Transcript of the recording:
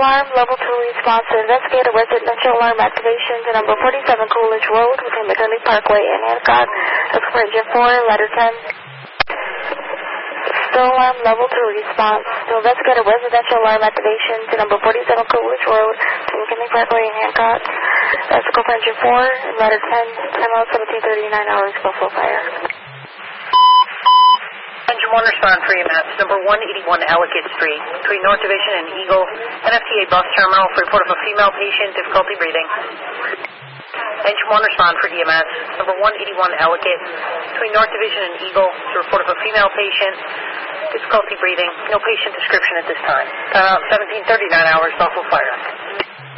Alarm, Level 2 response to investigate a residential alarm activation to number 47 Coolidge Road within McKinley Parkway in Hancock. That's for engine 4, letter 10. Still Alarm, Level 2 response to investigate a residential alarm activation to number 47 Coolidge Road within McKinley Parkway in Hancock. That's for engine 4, letter 10, time out 17:39 hours, Buffalo Fire. Engine 1 respond for EMS, number 181 Ellicott Street, between North Division and Eagle, NFTA bus terminal for report of a female patient, difficulty breathing. Engine 1 respond for EMS, number 181 Ellicott, between North Division and Eagle, to report of a female patient, difficulty breathing, no patient description at this time. Time out 17:39 hours, Buffalo Fire.